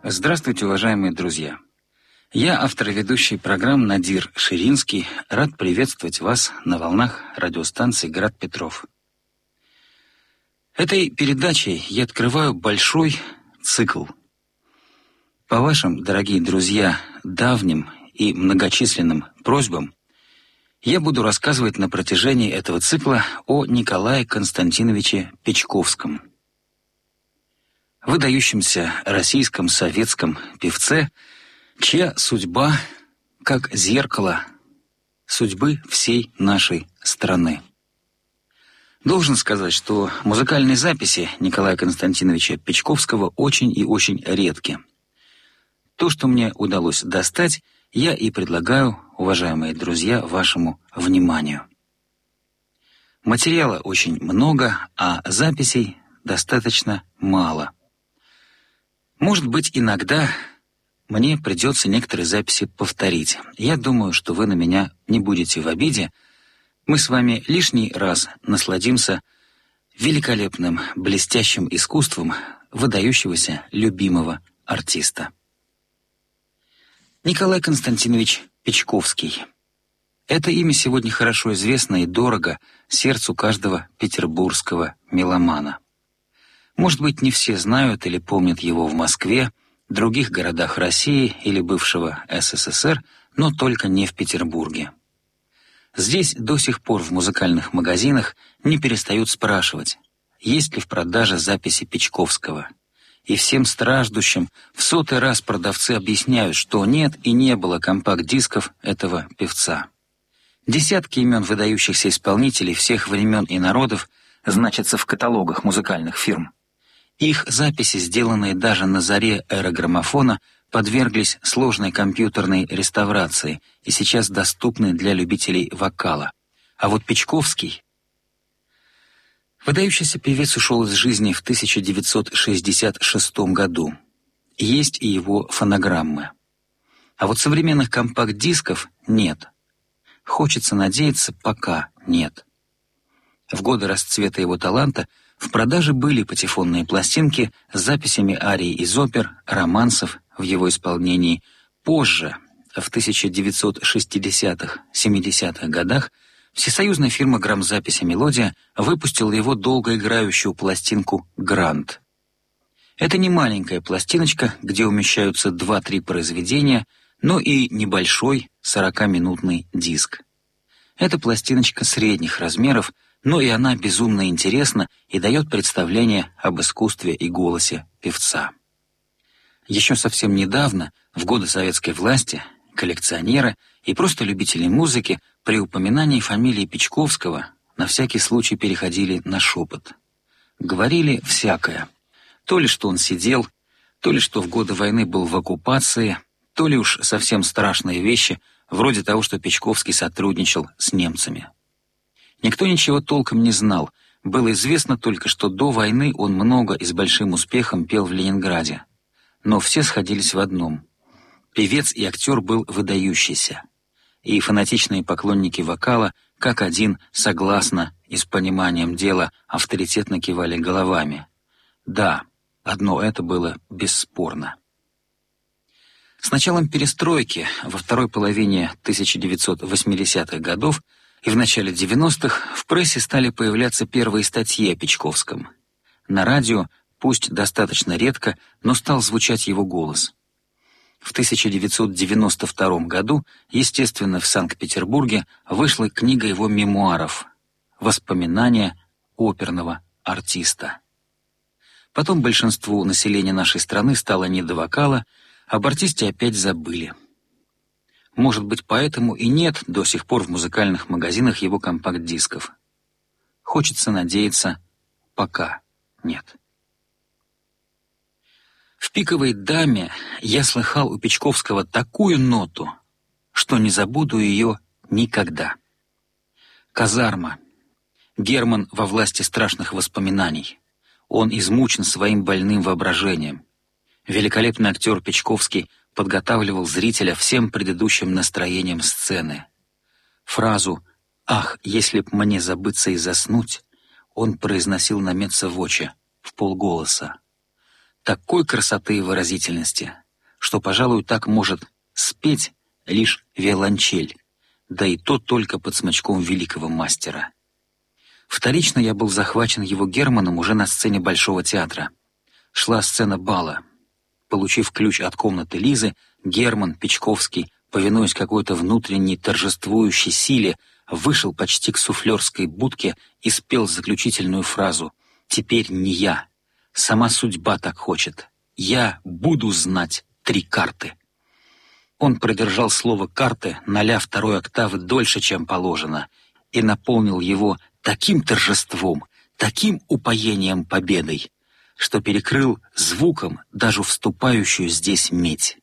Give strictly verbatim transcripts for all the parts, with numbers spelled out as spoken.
Здравствуйте, уважаемые друзья! Я, автор и ведущий программ Надир Ширинский, рад приветствовать вас на волнах радиостанции «Град Петров». Этой передачей я открываю большой цикл. По вашим, дорогие друзья, давним и многочисленным просьбам я буду рассказывать на протяжении этого цикла о Николае Константиновиче Печковском, выдающемся российском советском певце, чья судьба как зеркало судьбы всей нашей страны. Должен сказать, что музыкальные записи Николая Константиновича Печковского очень и очень редки. То, что мне удалось достать, я и предлагаю, уважаемые друзья, вашему вниманию. Материала очень много, а записей достаточно мало. Может быть, иногда мне придется некоторые записи повторить. Я думаю, что вы на меня не будете в обиде. Мы с вами лишний раз насладимся великолепным, блестящим искусством выдающегося любимого артиста. Николай Константинович Печковский. Это имя сегодня хорошо известно и дорого сердцу каждого петербургского меломана. Может быть, не все знают или помнят его в Москве, других городах России или бывшего СССР, но только не в Петербурге. Здесь до сих пор в музыкальных магазинах не перестают спрашивать, есть ли в продаже записи Печковского. И всем страждущим в сотый раз продавцы объясняют, что нет и не было компакт-дисков этого певца. Десятки имен выдающихся исполнителей всех времен и народов значатся в каталогах музыкальных фирм. Их записи, сделанные даже на заре эры граммофона, подверглись сложной компьютерной реставрации и сейчас доступны для любителей вокала. А вот Печковский... Выдающийся певец ушел из жизни в тысяча девятьсот шестьдесят шестом году. Есть и его фонограммы. А вот современных компакт-дисков нет. Хочется надеяться, пока нет. В годы расцвета его таланта в продаже были патефонные пластинки с записями арий из опер, романсов в его исполнении. Позже, в тысяча девятьсот шестидесятых-семидесятых годах, всесоюзная фирма грамзаписи «Мелодия» выпустила его долгоиграющую пластинку «Грант». Это не маленькая пластиночка, где умещаются два-три произведения, но и небольшой сорокаминутный диск. Это пластиночка средних размеров, но и она безумно интересна и дает представление об искусстве и голосе певца. Еще совсем недавно, в годы советской власти, коллекционеры и просто любители музыки при упоминании фамилии Печковского на всякий случай переходили на шепот. Говорили всякое. То ли что он сидел, то ли что в годы войны был в оккупации, то ли уж совсем страшные вещи, вроде того, что Печковский сотрудничал с немцами. Никто ничего толком не знал. Было известно только, что до войны он много и с большим успехом пел в Ленинграде. Но все сходились в одном. Певец и актер был выдающийся. И фанатичные поклонники вокала, как один, согласно и с пониманием дела, авторитетно кивали головами. Да, одно это было бесспорно. С началом перестройки во второй половине тысяча девятьсот восьмидесятых годов и в начале девяностых в прессе стали появляться первые статьи о Печковском. На радио, пусть достаточно редко, но стал звучать его голос. В тысяча девятьсот девяносто втором году, естественно, в Санкт-Петербурге вышла книга его мемуаров «Воспоминания оперного артиста». Потом большинству населения нашей страны стало не до вокала, об артисте опять забыли. Может быть, поэтому и нет до сих пор в музыкальных магазинах его компакт-дисков. Хочется надеяться, пока нет. В «Пиковой даме» я слыхал у Печковского такую ноту, что не забуду ее никогда. Казарма. Герман во власти страшных воспоминаний. Он измучен своим больным воображением. Великолепный актер Печковский подготавливал зрителя всем предыдущим настроениям сцены. Фразу «Ах, если б мне забыться и заснуть» он произносил на меццо-воче, в полголоса. такой красоты и выразительности, что, пожалуй, так может спеть лишь виолончель, да и то только под смычком великого мастера. Вторично я был захвачен его Германом уже на сцене Большого театра. Шла сцена бала. Получив ключ от комнаты Лизы, Герман Печковский, повинуясь какой-то внутренней торжествующей силе, вышел почти к суфлерской будке и спел заключительную фразу «Теперь не я. Сама судьба так хочет. Я буду знать три карты». Он продержал слово «карты», ноля второй октавы дольше, чем положено, и наполнил его таким торжеством, таким упоением победой, что перекрыл звуком даже вступающую здесь медь.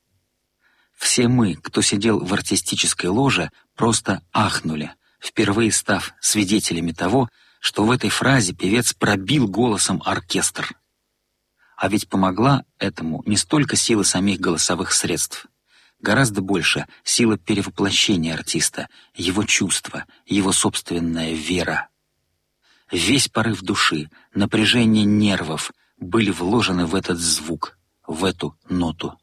Все мы, кто сидел в артистической ложе, просто ахнули, впервые став свидетелями того, что в этой фразе певец пробил голосом оркестр. А ведь помогла этому не столько сила самих голосовых средств, гораздо больше сила перевоплощения артиста, его чувства, его собственная вера. Весь порыв души, напряжение нервов были вложены в этот звук, в эту ноту.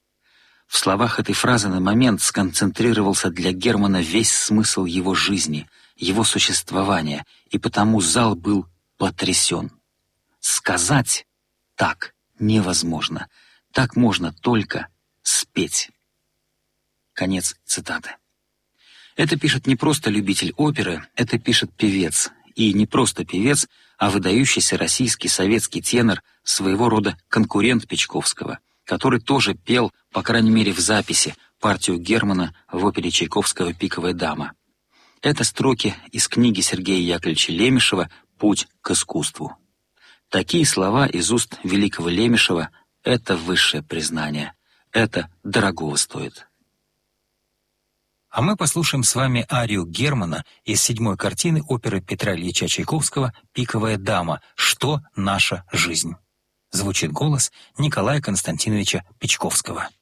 В словах этой фразы на момент сконцентрировался для Германа весь смысл его жизни, его существования, и потому зал был потрясен. Сказать так невозможно, так можно только спеть. Конец цитаты. Это пишет не просто любитель оперы, это пишет певец. И не просто певец, а выдающийся российский советский тенор, своего рода конкурент Печковского, который тоже пел, по крайней мере в записи, партию Германа в опере Чайковского «Пиковая дама». Это строки из книги Сергея Яковлевича Лемешева «Путь к искусству». Такие слова из уст великого Лемешева — это высшее признание, это дорогого стоит. А мы послушаем с вами арию Германа из седьмой картины оперы Петра Ильича Чайковского «Пиковая дама. Что наша жизнь?». Звучит голос Николая Константиновича Печковского.